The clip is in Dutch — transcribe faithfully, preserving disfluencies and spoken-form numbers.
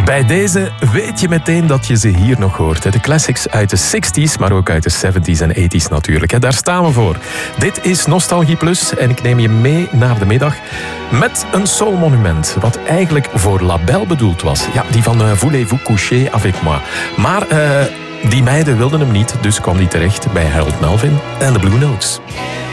Bij deze weet je meteen dat je ze hier nog hoort. De classics uit de zestig's, maar ook uit de zeventig's en tachtig's natuurlijk. Daar staan we voor. Dit is Nostalgie Plus en ik neem je mee naar de middag met een soulmonument, wat eigenlijk voor Label bedoeld was. Ja, die van uh, Voulez-vous coucher avec moi. Maar uh, die meiden wilden hem niet, dus kwam die terecht bij Harold Melvin en de Blue Notes.